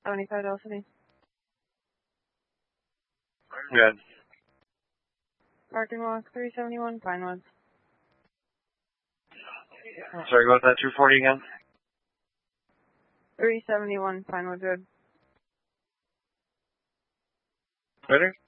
75 Delsity. Good. Parking lot 371 Pinewoods. Sorry, what was that 240 again? 371 Pinewood Road. Ready?